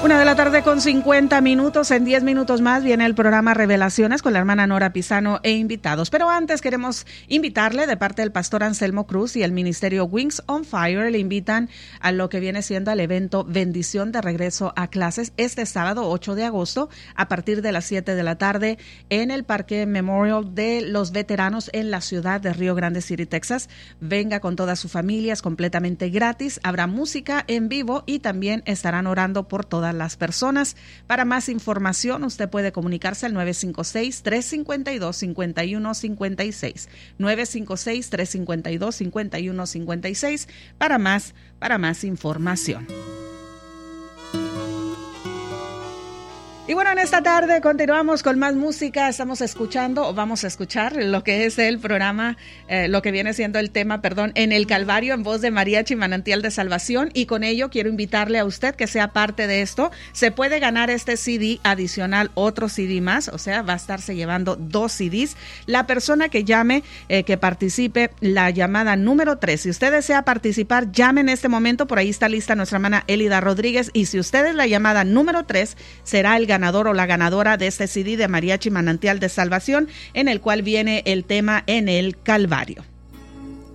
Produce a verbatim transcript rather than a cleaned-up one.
Una de la tarde con cincuenta minutos. En diez minutos más viene el programa Revelaciones con la hermana Nora Pisano e invitados. Pero antes queremos invitarle de parte del pastor Anselmo Cruz y el ministerio Wings on Fire. Le invitan a lo que viene siendo el evento Bendición de Regreso a Clases este sábado ocho de agosto a partir de las siete de la tarde en el Parque Memorial de los Veteranos en la ciudad de Rio Grande City, Texas. Venga con toda su familia, es completamente gratis. Habrá música en vivo y también estarán orando por todas las personas. Para más información, usted puede comunicarse al nueve cinco seis, tres cinco dos, cinco uno cinco seis. nueve cinco seis, tres cinco dos, cinco uno cinco seis para más, para más información. Y bueno, en esta tarde continuamos con más música. Estamos escuchando, o vamos a escuchar, lo que es el programa, eh, lo que viene siendo el tema, perdón, En el Calvario, en voz de Mariachi Manantial de Salvación. Y con ello quiero invitarle a usted que sea parte de esto. Se puede ganar este C D adicional, otro C D más, o sea, va a estarse llevando dos C Ds. La persona que llame, eh, que participe, la llamada número tres. Si usted desea participar, llame en este momento. Por ahí está lista nuestra hermana Elida Rodríguez. Y si usted es la llamada número tres, será el ganador o la ganadora de este C D de Mariachi Manantial de Salvación, en el cual viene el tema En el Calvario.